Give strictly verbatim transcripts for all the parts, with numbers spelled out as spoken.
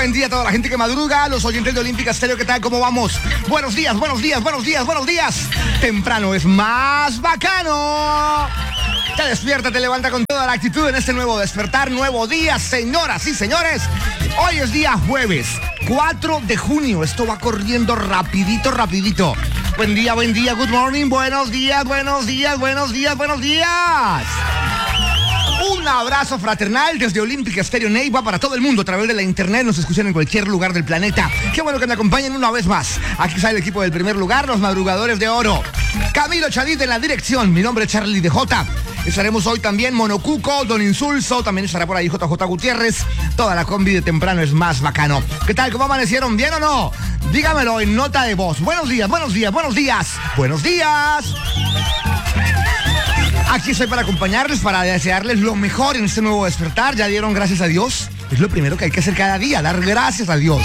Buen día a toda la gente que madruga, los oyentes de Olímpica Estéreo, ¿qué tal? ¿Cómo vamos? Buenos días, buenos días, buenos días, buenos días. Temprano es más bacano. Te despierta, te levanta con toda la actitud en este nuevo despertar, nuevo día, señoras y señores. Hoy es día jueves, cuatro de junio. Esto va corriendo rapidito, rapidito. Buen día, buen día, good morning, buenos días, buenos días, buenos días, buenos días. Un abrazo fraternal desde Olímpica Estéreo Neiva para todo el mundo a través de la internet. Nos escuchan en cualquier lugar del planeta. Qué bueno que me acompañen una vez más. Aquí está el equipo del primer lugar, los madrugadores de oro. Camilo Chadid en la dirección. Mi nombre es Charlie D J. Estaremos hoy también Monocuco, Don Insulso. También estará por ahí J J Gutiérrez. Toda la combi de temprano es más bacano. ¿Qué tal? ¿Cómo amanecieron? ¿Bien o no? Dígamelo en nota de voz. Buenos días, buenos días, buenos días. Buenos días. Aquí estoy para acompañarles, para desearles lo mejor en este nuevo despertar. ¿Ya dieron gracias a Dios? Es lo primero que hay que hacer cada día, dar gracias a Dios.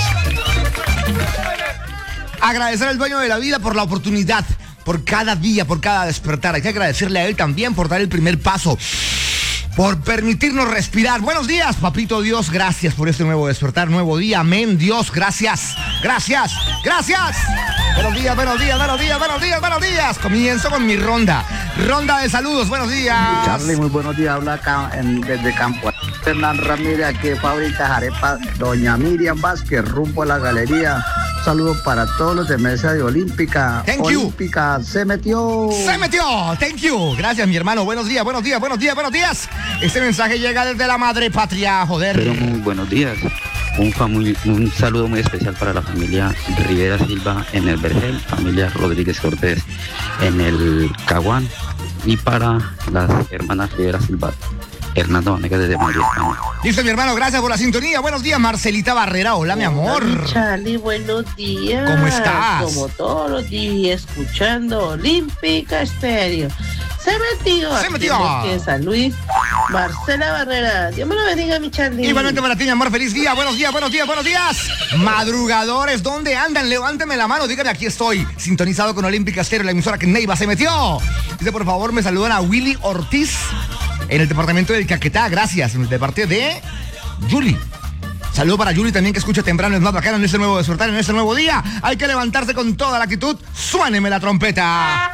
Agradecer al dueño de la vida por la oportunidad, por cada día, por cada despertar. Hay que agradecerle a él también por dar el primer paso, por permitirnos respirar. Buenos días, papito Dios, gracias por este nuevo despertar, nuevo día, amén, Dios, gracias, gracias, gracias. Buenos días, buenos días, buenos días, buenos días, buenos días. Comienzo con mi ronda, ronda de saludos, buenos días. Charlie, muy buenos días, habla acá en, desde Campo. Hernán Ramírez, aquí de Fábrica Arepa, doña Miriam Vázquez, rumbo a la galería. Saludos para todos los de mesa de Olímpica. Thank Olímpica, you. se metió. Se metió. Thank you. Gracias, mi hermano. Buenos días, buenos días, buenos días, buenos días. Este mensaje llega desde la madre patria, joder. Pero muy buenos días. Un, fami- un saludo muy especial para la familia Rivera Silva en el Vergel, familia Rodríguez Cortés en el Caguán y para las hermanas Rivera Silva. Hernando Vanegas desde Madrid. Dice mi hermano, gracias por la sintonía. Buenos días, Marcelita Barrera. Hola, mi amor. Hola, Charlie, buenos días. ¿Cómo estás? Como todos los días, escuchando Olímpica Estéreo. Se metió. Se metió. Aquí en San Luis, Marcela Barrera. Dios me lo bendiga, mi Charlie. Igualmente para ti, mi amor. Feliz día. Buenos días, buenos días, buenos días. Madrugadores, ¿dónde andan? Levánteme la mano. Díganme, aquí estoy. Sintonizado con Olímpica Estéreo, la emisora que Neiva se metió. Dice, por favor, me saludan a Willy Ortiz en el departamento del Caquetá. Gracias. En el de parte de Julie. Saludo para Julie también, que escucha temprano, es más bacano en este nuevo despertar, en este nuevo día. Hay que levantarse con toda la actitud. Suáneme la trompeta.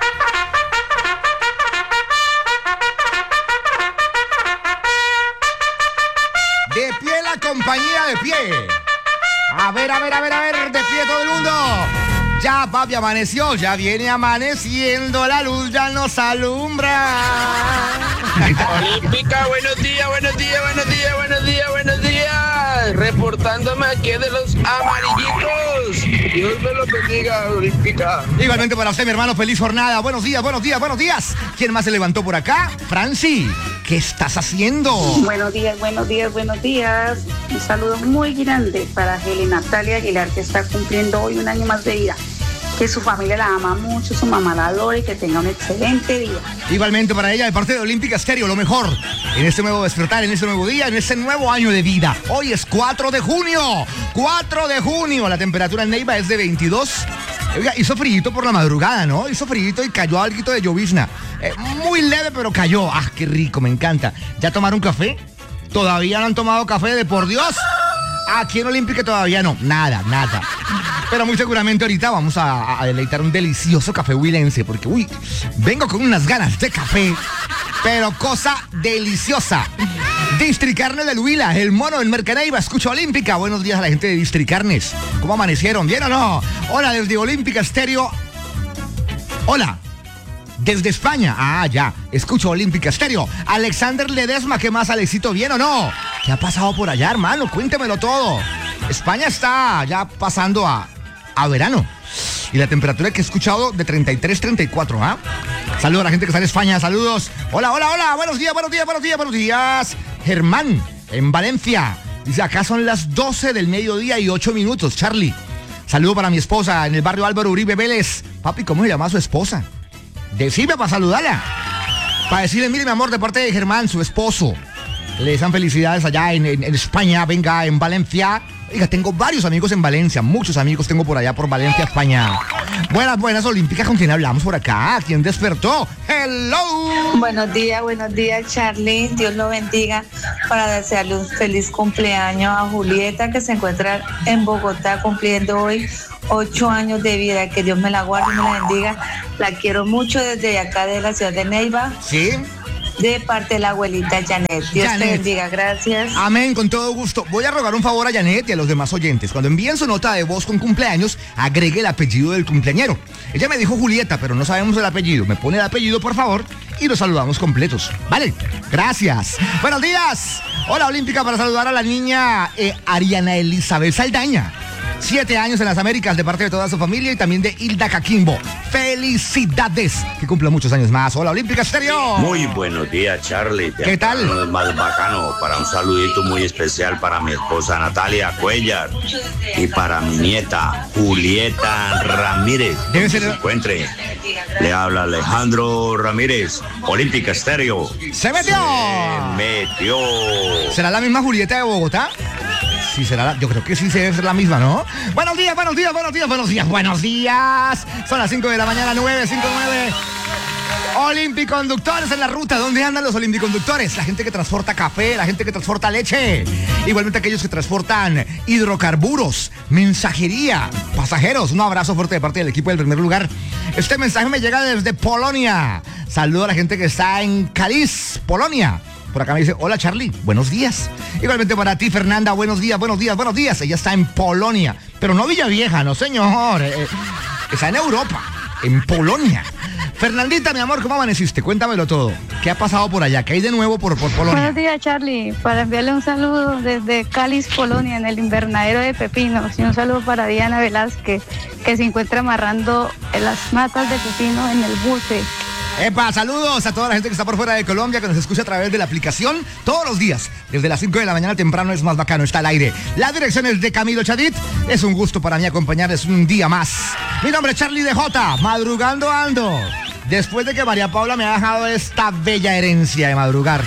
De pie la compañía, de pie. A ver, a ver, a ver, a ver, de pie todo el mundo. Ya, papi, amaneció, ya viene amaneciendo, la luz ya nos alumbra. Olímpica, buenos días, buenos días, buenos días, buenos días, buenos días. Reportándome aquí de los amarillitos. Dios me lo bendiga, Olímpica. Igualmente para usted, mi hermano, feliz jornada. Buenos días, buenos días, buenos días. ¿Quién más se levantó por acá? Franci, ¿qué estás haciendo? Buenos días, buenos días, buenos días. Un saludo muy grande para Helen Natalia Aguilar, que está cumpliendo hoy un año más de vida. Que su familia la ama mucho, su mamá la adora y que tenga un excelente día. Igualmente para ella, de parte de Olímpica Estéreo, lo mejor en este nuevo despertar, en este nuevo día, en este nuevo año de vida. Hoy es cuatro de junio, cuatro de junio. La temperatura en Neiva es de veintidós. Oiga, hizo frío por la madrugada, ¿no? Hizo frío y cayó algo de llovizna. Eh, muy leve, pero cayó. ¡Ah, qué rico! Me encanta. ¿Ya tomaron café? ¿Todavía no han tomado café? ¡De por Dios! Aquí en Olímpica todavía no. Nada, nada. Pero muy seguramente ahorita vamos a, a deleitar un delicioso café huilense, porque, uy, vengo con unas ganas de café, pero cosa deliciosa. Districarnes del Huila, el mono del Mercaneiva, escucha Olímpica. Buenos días a la gente de Districarnes. ¿Cómo amanecieron? ¿Bien o no? Hola, desde Olímpica Estéreo. Hola. Desde España. Ah, ya. Escucho Olímpica Estéreo. Alexander Ledesma, ¿qué más, Alexito? ¿Bien o no? ¿Qué ha pasado por allá, hermano? Cuéntemelo todo. España está ya pasando a, a verano. Y la temperatura que he escuchado de treinta y tres, treinta y cuatro, ¿ah? Saludos a la gente que está en España, saludos. Hola, hola, hola. Buenos días, buenos días, buenos días, buenos días. Germán, en Valencia. Dice, acá son las doce del mediodía y ocho minutos, Charlie. Saludo para mi esposa en el barrio Álvaro Uribe Vélez. Papi, ¿cómo se llama su esposa? Decime para saludarla. Para decirle, mire, mi amor, de parte de Germán, su esposo. Le desean felicidades allá en, en, en España, venga, en Valencia. Oiga, tengo varios amigos en Valencia, muchos amigos tengo por allá por Valencia, España. Buenas, buenas, Olímpica, ¿con quién hablamos por acá? ¿Quién despertó? ¡Hello! Buenos días, buenos días, Charlie. Dios lo bendiga, para desearle un feliz cumpleaños a Julieta, que se encuentra en Bogotá cumpliendo hoy ocho años de vida. Que Dios me la guarde y me la bendiga. La quiero mucho desde acá de la ciudad de Neiva. Sí. De parte de la abuelita Janet. Dios Janet. te bendiga, gracias. Amén, con todo gusto. Voy a rogar un favor a Janet y a los demás oyentes. Cuando envíen su nota de voz con cumpleaños, agregue el apellido del cumpleañero. Ella me dijo Julieta, pero no sabemos el apellido. Me pone el apellido, por favor, y los saludamos completos. Vale, gracias. Buenos días. Hola, Olímpica, para saludar a la niña eh, Ariana Elizabeth Saldaña. Siete años en las Américas, de parte de toda su familia, y también de Hilda Caquimbo. ¡Felicidades! Que cumpla muchos años más. Hola, Olímpica Estéreo. Muy buenos días, Charlie. ¿Qué tal? Lo más bacano, para un saludito muy especial para mi esposa Natalia Cuellar y para mi nieta Julieta Ramírez. Debe Que ser- se encuentre. Le habla Alejandro Ramírez, Olímpica Estéreo. ¡Se metió! Se metió. ¿Será la misma Julieta de Bogotá? Sí, será la, yo creo que sí debe ser la misma, ¿no? Buenos días, buenos días, buenos días, buenos días, buenos días. Son las cinco de la mañana, nueve, cinco, nueve. Olimpiconductores en la ruta. ¿Dónde andan los olimpiconductores? La gente que transporta café, la gente que transporta leche. Igualmente aquellos que transportan hidrocarburos, mensajería, pasajeros. Un abrazo fuerte de parte del equipo del primer lugar. Este mensaje me llega desde Polonia. Saludo a la gente que está en Kalisz, Polonia. Por acá me dice, hola Charlie, buenos días. Igualmente para ti, Fernanda, buenos días, buenos días, buenos días. Ella está en Polonia, pero no Villavieja, no señor. Eh, está en Europa, en Polonia. Fernandita, mi amor, ¿cómo amaneciste? Cuéntamelo todo. ¿Qué ha pasado por allá? ¿Qué hay de nuevo por, por Polonia? Buenos días, Charlie. Para enviarle un saludo desde Kalisz, Polonia, en el invernadero de pepinos. Y un saludo para Diana Velázquez, que se encuentra amarrando en las matas de pepino en el buce. Epa, saludos a toda la gente que está por fuera de Colombia, que nos escucha a través de la aplicación todos los días. Desde las cinco de la mañana temprano es más bacano, está al aire. La dirección es de Camilo Chadit. Es un gusto para mí acompañarles un día más. Mi nombre es Charlie D J, madrugando ando. Después de que María Paula me ha dejado esta bella herencia de madrugar.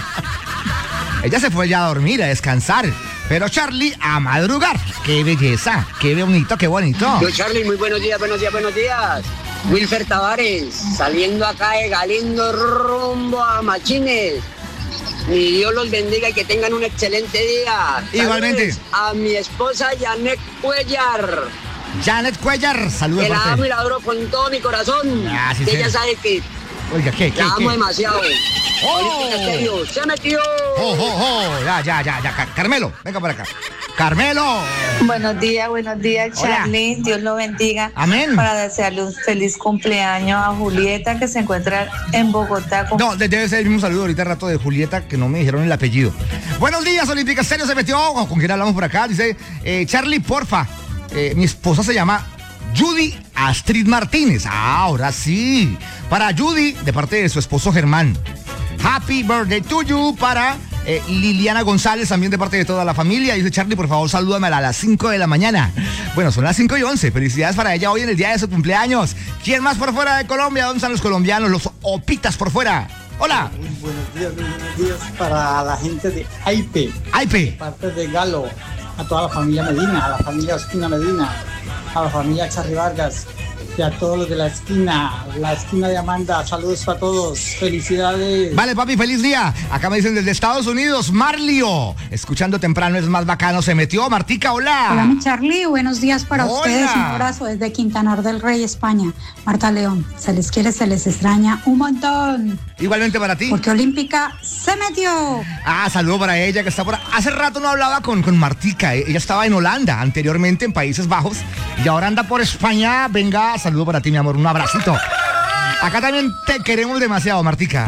Ella se fue ya a dormir, a descansar. Pero Charlie a madrugar. ¡Qué belleza! ¡Qué bonito, qué bonito! Yo, Charlie, muy buenos días, buenos días, buenos días. Wilfer Tavares, saliendo acá de Galindo rumbo a Machines. Mi Dios los bendiga y que tengan un excelente día. Igualmente. Saludos a mi esposa Janet Cuellar. Janet Cuellar, saludos. Que la parte. amo y la adoro con todo mi corazón. Ah, sí, que sí. ella sabe que Oiga, ¿qué, qué, la amo qué? demasiado. Oh. Olímpica Estéreo, se metió. ¡Oh, oh, oh! Ya, ya, ya, ya. Car- Carmelo, venga por acá. ¡Carmelo! Buenos días, buenos días, Hola. Charlie. Dios lo bendiga. Amén. Para desearle un feliz cumpleaños a Julieta, que se encuentra en Bogotá. cum- No, de- debe ser el mismo saludo ahorita rato de Julieta, que no me dijeron el apellido. Buenos días, Olímpica Estéreo se metió. ¿Con quién hablamos por acá? Dice, eh, Charlie, porfa. Eh, mi esposa se llama Judy Astrid Martínez. Ah, ahora sí. Para Judy, de parte de su esposo Germán. Happy birthday to you para eh, Liliana González, también de parte de toda la familia. Dice Charlie, por favor, salúdame a las cinco de la mañana. Bueno, son las cinco y once. Felicidades para ella hoy en el día de su cumpleaños. ¿Quién más por fuera de Colombia? ¿Dónde están los colombianos? Los opitas por fuera. Hola. Buenos días, buenos días para la gente de Aipe. Aipe. Parte de Galo, a toda la familia Medina, a la familia Ospina Medina, a la familia Charly Vargas y a todos los de la esquina, la esquina de Amanda. Saludos a todos, felicidades. Vale, papi, feliz día. Acá me dicen desde Estados Unidos, Marlio. Escuchando temprano es más bacano. Se metió Martica, hola. Hola, mi Charlie, buenos días para Hola. ustedes. Un abrazo desde Quintanar del Rey, España. Marta León, se les quiere, se les extraña un montón. Igualmente para ti. Porque Olímpica se metió. Ah, saludo para ella que está por... Hace rato no hablaba con, con Martica. eh. Ella estaba en Holanda, anteriormente en Países Bajos. Y ahora anda por España. Venga, saludo para ti, mi amor. Un abracito. Acá también te queremos demasiado, Martica.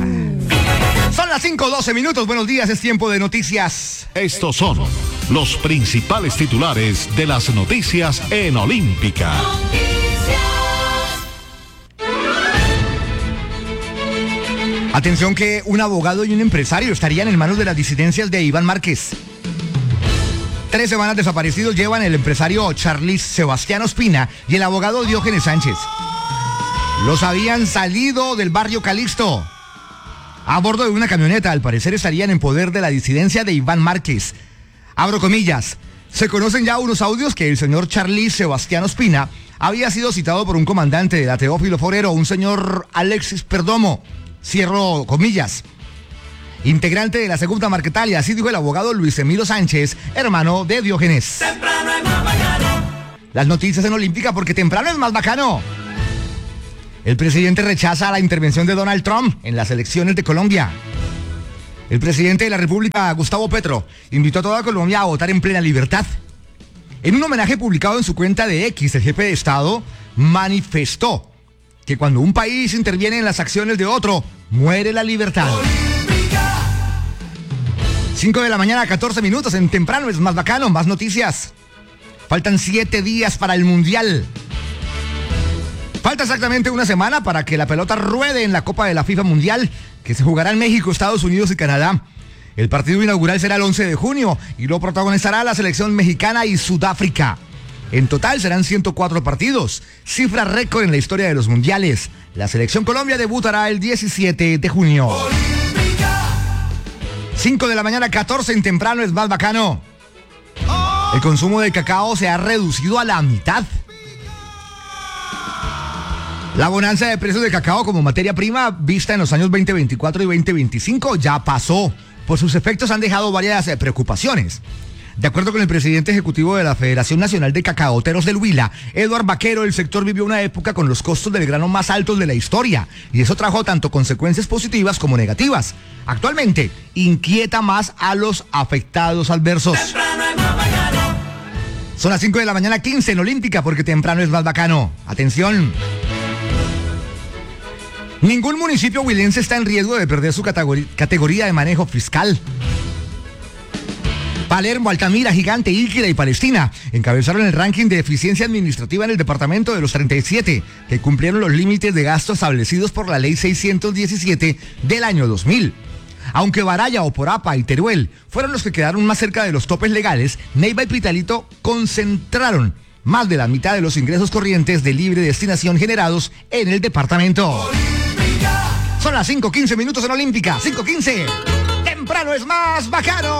Son las cinco doce minutos. Buenos días, es tiempo de noticias. Estos son los principales titulares de las noticias en Olímpica. Atención que un abogado y un empresario estarían en manos de las disidencias de Iván Márquez. Tres semanas desaparecidos llevan el empresario Charlis Sebastián Ospina y el abogado Diógenes Sánchez. Los habían salido del barrio Calixto. A bordo de una camioneta, al parecer estarían en poder de la disidencia de Iván Márquez. Abro comillas. Se conocen ya unos audios que el señor Charlie Sebastián Ospina había sido citado por un comandante de la Teófilo Forero, un señor Alexis Perdomo, cierro comillas, integrante de la segunda Marquetalia, así dijo el abogado Luis Emilio Sánchez, hermano de Diógenes. Las noticias en Olímpica porque temprano es más bacano. El presidente rechaza la intervención de Donald Trump en las elecciones de Colombia. El presidente de la República, Gustavo Petro, invitó a toda Colombia a votar en plena libertad. En un homenaje publicado en su cuenta de X, el jefe de Estado manifestó que cuando un país interviene en las acciones de otro, muere la libertad. cinco de la mañana, catorce minutos, en temprano es más bacano, más noticias. Faltan siete días para el Mundial. Falta exactamente una semana para que la pelota ruede en la Copa de la FIFA Mundial, que se jugará en México, Estados Unidos y Canadá. El partido inaugural será el once de junio y lo protagonizará la selección mexicana y Sudáfrica. En total serán ciento cuatro partidos, cifra récord en la historia de los mundiales. La selección Colombia debutará el diecisiete de junio. cinco de la mañana, catorce, en temprano es más bacano. El consumo de cacao se ha reducido a la mitad. La bonanza de precios de cacao como materia prima vista en los años veinte veinticuatro y veinte veinticinco ya pasó. Por sus efectos han dejado varias eh, preocupaciones. De acuerdo con el presidente ejecutivo de la Federación Nacional de Cacaoteros del Huila, Eduard Vaquero, el sector vivió una época con los costos del grano más altos de la historia y eso trajo tanto consecuencias positivas como negativas. Actualmente, inquieta más a los afectados adversos. Son las cinco de la mañana, quince en Olímpica porque temprano es más bacano. Atención. Ningún municipio huilense está en riesgo de perder su categoría de manejo fiscal. Palermo, Altamira, Gigante, Íquira y Palestina encabezaron el ranking de eficiencia administrativa en el departamento de los treinta y siete, que cumplieron los límites de gasto establecidos por la ley seiscientos diecisiete del año dos mil. Aunque Baraya, Oporapa y Teruel fueron los que quedaron más cerca de los topes legales, Neiva y Pitalito concentraron más de la mitad de los ingresos corrientes de libre destinación generados en el departamento. Son las cinco quince minutos en Olímpica. cinco quince. Temprano es más bacano.